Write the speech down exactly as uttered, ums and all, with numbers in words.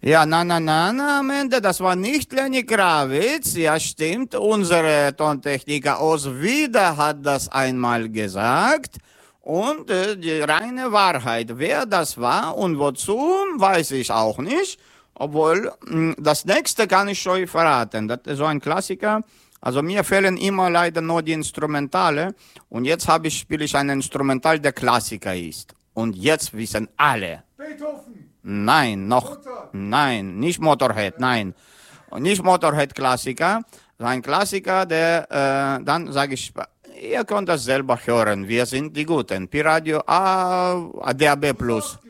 Ja, na, na, na, na, am Ende, das war nicht Lenny Kravitz. Ja, stimmt. Unsere Tontechniker aus Wieder hat das einmal gesagt. Und äh, die reine Wahrheit, wer das war und wozu, weiß ich auch nicht. Obwohl, mh, das nächste kann ich schon verraten. Das ist so ein Klassiker. Also mir fehlen immer leider nur die Instrumentale. Und jetzt habe ich, spiele ich ein Instrumental, der Klassiker ist. Und jetzt wissen alle. Beethoven. Nein, noch, Mozart. nein, nicht Motorhead, nein. Und nicht Motorhead-Klassiker, ein Klassiker, der, äh, dann sage ich, ihr könnt das selber hören, wir sind die Guten. Pi-Radio A, A D A B Plus.